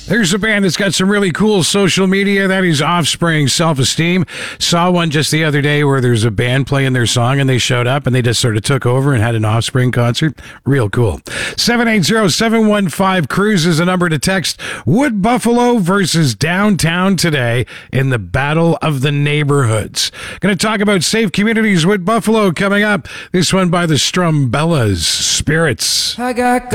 There's a band that's got some really cool social media. That is Offspring, Self-Esteem. Saw one just the other day where there's a band playing their song and they showed up and they just sort of took over and had an Offspring concert. Real cool. 780-715-CRUISE is the number to text. Wood Buffalo versus downtown today in the Battle of the Neighborhoods. Going to talk about safe communities. Wood Buffalo coming up. This one by the Strumbellas. Spirits. I got